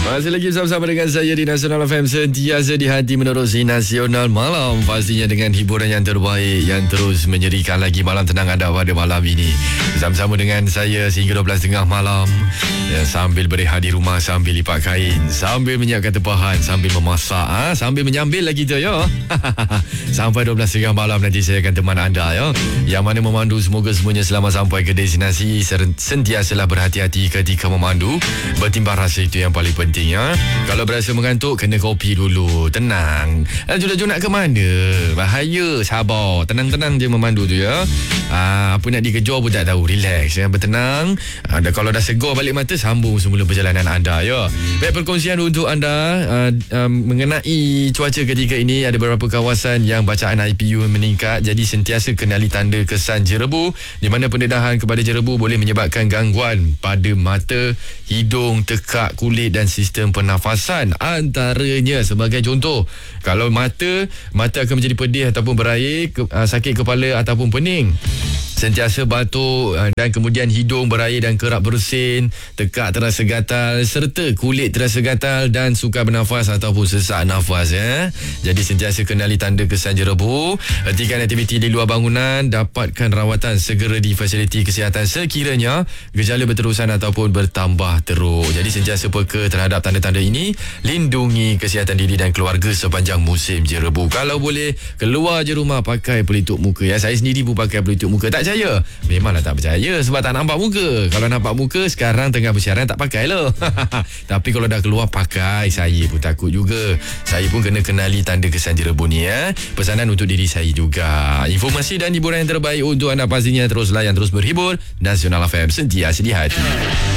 Masih lagi bersama dengan saya di Nasional FM, sentiasa di hati menerusi Nasional Malam. Pastinya dengan hiburan yang terbaik yang terus menyerikan lagi malam tenang anda pada malam ini. Bersama-sama dengan saya sehingga 12.30 malam, sambil berehat di rumah, sambil lipat kain, sambil menyiapkan tempahan, sambil memasak, sambil menyambil lagi tu ya. Sampai 12.30 malam nanti saya akan teman anda ya. Yang mana memandu, semoga semuanya selamat sampai ke destinasi. Sentiasalah berhati-hati ketika memandu. Bertimbang rasa itu yang paling penting ya. Kalau berasa mengantuk, kena kopi dulu. Tenang. Jom nak ke mana? Bahaya. Sabar. Tenang-tenang je memandu tu ya. Apa nak dikejar pun tak tahu. Relax ya. Bertenang. Dan kalau dah segar balik mata, sambung semula perjalanan anda ya. Baik, perkongsian untuk anda mengenai cuaca ketika ini. Ada beberapa kawasan yang bacaan IPU meningkat. Jadi sentiasa kenali tanda kesan jerebu, di mana pendedahan kepada jerebu boleh menyebabkan gangguan pada mata, hidung, tekak kulit dan sistem pernafasan. Antaranya sebagai contoh, kalau mata akan menjadi pedih ataupun berair, sakit kepala ataupun pening, sentiasa batuk, dan kemudian hidung berair dan kerap bersin, tekak terasa gatal serta kulit terasa gatal dan sukar bernafas ataupun sesak nafas ya. Jadi sentiasa kenali tanda kesan jerebu. Hentikan aktiviti di luar bangunan, dapatkan rawatan segera di fasiliti kesihatan sekiranya gejala berterusan ataupun bertambah teruk. Jadi sentiasa peka terhadap tanda-tanda ini. Lindungi kesihatan diri dan keluarga sepanjang musim jerebu. Kalau boleh keluar je rumah, pakai pelitup muka ya. Saya sendiri pun pakai pelitup muka. Tak percaya? Memanglah tak percaya sebab tak nampak muka. Kalau nampak muka sekarang tengah bersiaran, tak pakai lah. Tapi kalau dah keluar pakai. Saya pun takut juga. Saya pun kena kenali tanda kesan jerebu ni ya. Pesanan untuk diri saya juga. Informasi dan hiburan yang terbaik untuk anda pastinya terus layan, terus berhibur. Nasional FM, sentiasa di hati.